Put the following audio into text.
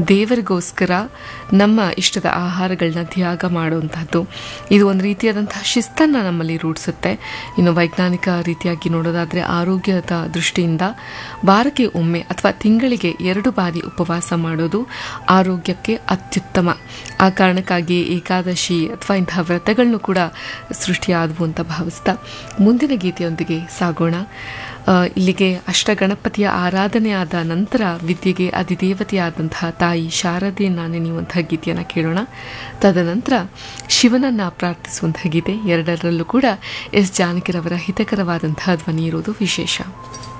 ದೇವರಿಗೋಸ್ಕರ ನಮ್ಮ ಇಷ್ಟದ ಆಹಾರಗಳನ್ನ ತ್ಯಾಗ ಮಾಡುವಂಥದ್ದು. ಇದು ಒಂದು ರೀತಿಯಾದಂತಹ ಶಿಸ್ತನ್ನು ನಮ್ಮಲ್ಲಿ ರೂಢಿಸುತ್ತೆ. ಇನ್ನು ವೈಜ್ಞಾನಿಕ ರೀತಿಯಾಗಿ ನೋಡೋದಾದರೆ ಆರೋಗ್ಯದ ದೃಷ್ಟಿಯಿಂದ ವಾರಕ್ಕೆ ಒಮ್ಮೆ ಅಥವಾ ತಿಂಗಳಿಗೆ 2 ಬಾರಿ ಉಪವಾಸ ಮಾಡೋದು ಆರೋಗ್ಯಕ್ಕೆ ಅತ್ಯುತ್ತಮ. ಆ ಕಾರಣಕ್ಕಾಗಿ ಏಕಾದಶಿ ಅಥವಾ ಇಂತಹ ವ್ರತಗಳನ್ನು ಕೂಡ ಸೃಷ್ಟಿಯಾದವು ಅಂತ ಭಾವಿಸ್ತಾ ಮುಂದಿನ ಗೀತೆಯೊಂದಿಗೆ ಸಾಗೋಣ. ಇಲ್ಲಿಗೆ ಅಷ್ಟಗಣಪತಿಯ ಆರಾಧನೆ ಆದ ನಂತರ ವಿದ್ಯೆಗೆ ಅಧಿದೇವತೆಯಾದಂತಹ ತಾಯಿ ಶಾರದೆಯನ್ನ ನೆನೆಯುವಂತಹ ಗೀತೆಯನ್ನು ಕೇಳೋಣ. ತದನಂತರ ಶಿವನನ್ನ ಪ್ರಾರ್ಥಿಸುವಂತಹ ಗೀತೆ. ಎರಡರಲ್ಲೂ ಕೂಡ ಎಸ್ ಜಾನಕಿರವರ ಹಿತಕರವಾದಂತಹ ಧ್ವನಿ ಇರೋದು ವಿಶೇಷ.